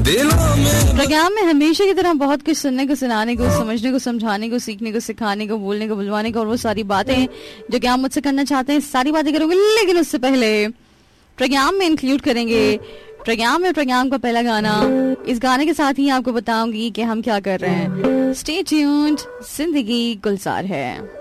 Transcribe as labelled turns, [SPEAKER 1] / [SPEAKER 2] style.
[SPEAKER 1] Programme में हमेशा की तरह बहुत कुछ सुनने को, सुनाने को, समझने को, समझाने को, सीखने को, सिखाने को, बोलने को, बुलवाने को, और वो सारी बातें जो कि आप मुझसे करना चाहते हैं, सारी बातें करोगे। लेकिन उससे पहले प्रोग्राम में इंक्लूड करेंगे प्रोग्राम का पहला गाना। इस गाने के साथ ही आपको बताऊंगी कि हम क्या कर रहे हैं। स्टे ट्यून्ड, जिंदगी गुलजार है।